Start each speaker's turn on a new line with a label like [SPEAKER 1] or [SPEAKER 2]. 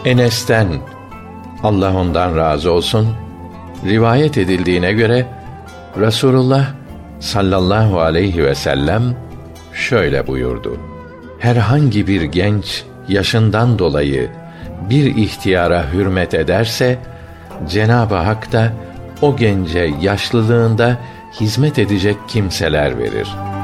[SPEAKER 1] Enes'ten, Allah ondan razı olsun, rivayet edildiğine göre Resulullah sallallahu aleyhi ve sellem şöyle buyurdu: herhangi bir genç yaşından dolayı bir ihtiyara hürmet ederse, Cenab-ı Hak da o gence yaşlılığında hizmet edecek kimseler verir.